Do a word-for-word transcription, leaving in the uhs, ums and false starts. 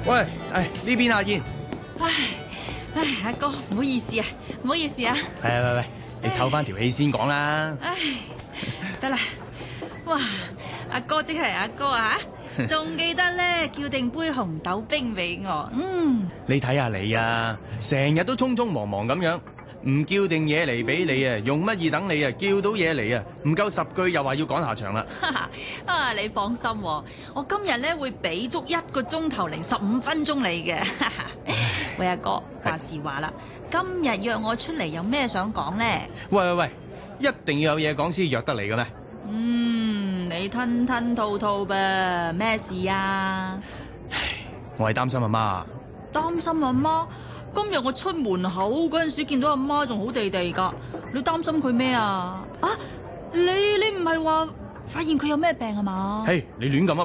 喂，唉，呢邊阿燕。 唉唉，阿哥唔好意思啊，唔好意思啊。 係啊，喂喂，你透翻條氣先講啦。 唉，得啦。哇，阿哥即係阿哥啊，仲記得咧叫定杯紅豆冰俾我。嗯， 你睇下你啊，成日都匆匆忙忙咁樣，唔叫定嘢嚟俾你啊，用乜嘢等你啊？叫到嘢嚟啊，唔夠十句又話要趕下場啦。 啊，你放心喎，我今日咧會俾足一個鐘頭零十五分鐘你嘅。喂，阿哥，話時話啦，今日約我出嚟有咩想講咧？ 喂喂喂，一定要有嘢講先約得嚟嘅咩？ 嗯，你吞吞吐吐噃，咩事啊？ 我係擔心阿媽。 擔心阿媽？今日我出門口嗰陣時見到阿媽仲好地地噶，你擔心佢咩啊？啊，你你唔係話發現佢有咩病係嘛？ 嘿，你亂咁噏。